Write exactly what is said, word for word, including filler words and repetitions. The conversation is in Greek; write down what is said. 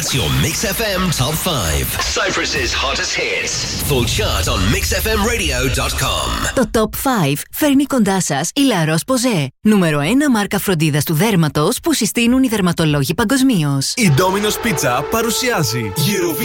That's your Mix εφ εμ Top five. Cyprus's hottest hits. Full chart on mix f m radio dot com. Το Top five φέρνει κοντά σας η La Roche-Posay, νούμερο ένα μάρκα φροντίδας του δέρματος που συστήνουν οι δερματολόγοι παγκοσμίως. Η Domino's Pizza παρουσιάζει Eurovision